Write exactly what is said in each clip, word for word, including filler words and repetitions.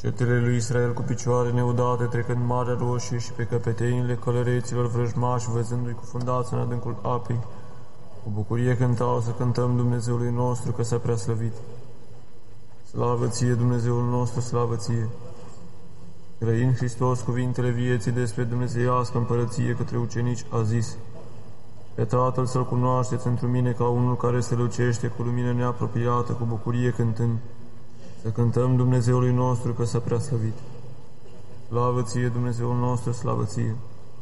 Cetele lui Israel cu picioare neudate, trecând Marea Roșie și pe căpetenile călăreților vrăjmași, văzându-i cufundați în adâncul apei, cu bucurie cântau să cântăm Dumnezeului nostru, că s-a preaslăvit. Slavă ție, Dumnezeul nostru, slavă ție! Grăind Hristos cuvintele vieții despre dumnezeiască împărăție către ucenici, a zis: pe Tatăl să-L cunoașteți întru mine ca unul care se lucește cu lumină neapropiată, cu bucurie cântând, să cântăm Dumnezeului nostru, că s-a preaslăvit. Slavă ție, Dumnezeul nostru, slavă ție!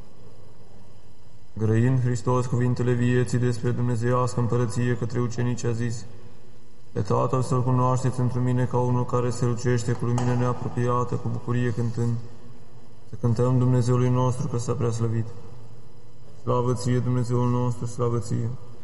Grăind Hristos cuvintele vieții despre dumnezeiască împărăție către ucenici, a zis: pe Tatăl să-L cunoașteți întru mine ca unul care se lucește cu lumină neapropiată, cu bucurie cântând, să cântăm Dumnezeului nostru, că s-a preaslăvit. Slavă ție, Dumnezeul nostru, slavă ție!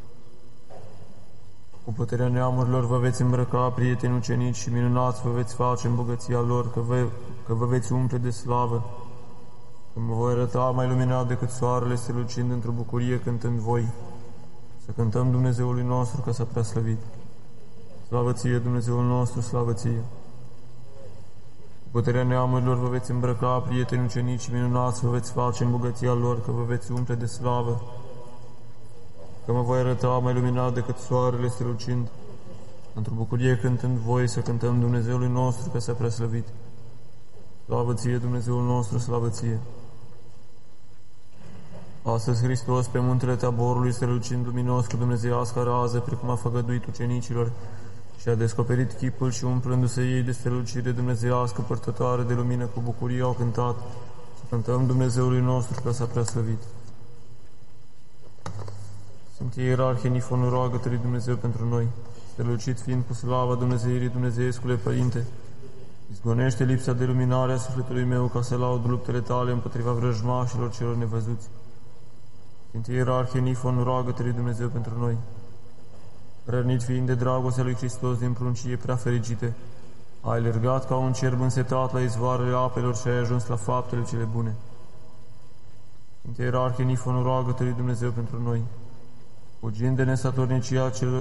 Cu puterea neamurilor vă veți îmbrăca, prieteni ucenici, și minunați vă veți face în bogăția lor, că vă, că vă veți umple de slavă, că mă voi arăta mai luminat decât soarele, strălucind într-o bucurie cântând voi, să cântăm Dumnezeului nostru, că s-a preaslăvit. Slavă ție, Dumnezeul nostru, slavă ție! Cu puterea neamurilor vă veți îmbrăca, prieteni ucenici, și minunați vă veți face în bogăția lor, că vă veți umple de slavă, că mă voi arăta mai luminat decât soarele strălucind, într-o bucurie cântând voi, să cântăm Dumnezeului nostru, că s-a preaslăvit. Slavă ție, Dumnezeul nostru, slavă ție! Astăzi Hristos, pe muntele Taborului, strălucind luminos cu dumnezeiască rază, precum a făgăduit ucenicilor, și a descoperit chipul și, umplându-se ei de strălucire dumnezeiască părtătoare de lumină, cu bucurie au cântat: să cântăm Dumnezeului nostru, că s-a preaslăvit. Sfântii Ierarhie Nifon, roagă-te lui Dumnezeu pentru noi, strălucit fiind cu slava Dumnezeirii Dumnezeescule Părinte, izgonește lipsa de luminare a sufletului meu, ca să laud luptele tale împotriva vrăjmașilor celor nevăzuți. Sfântii Ierarhie Nifon, roagă-te lui Dumnezeu pentru noi, rănit fiind de dragostea lui Hristos din pruncie prea fericite, ai alergat ca un cerb însetat la izvoarele apelor și ai ajuns la faptele cele bune. Sfântii Ierarhie Nifon, roagă-te lui Dumnezeu pentru noi, fugind de nesatornicia celor